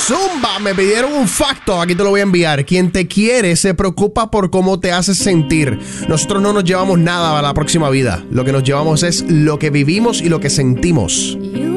Zumba, me pidieron un facto, aquí te lo voy a enviar. Quien te quiere se preocupa por cómo te haces sentir. Nosotros no nos llevamos nada a la próxima vida. Lo que nos llevamos es lo que vivimos y lo que sentimos.